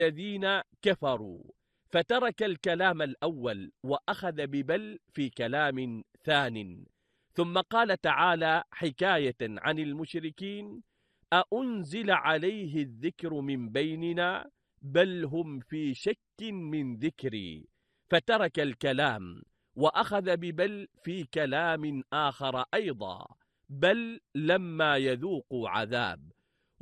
الذين كفروا، فترك الكلام الأول وأخذ ببل في كلام ثان. ثم قال تعالى حكاية عن المشركين: أأنزل عليه الذكر من بيننا بل هم في شك من ذكري، فترك الكلام وأخذ ببل في كلام آخر أيضا: بل لما يذوقوا عذاب